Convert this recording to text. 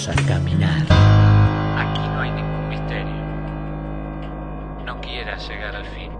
Vamos a caminar. Aquí no hay ningún misterio. No quieras llegar al fin.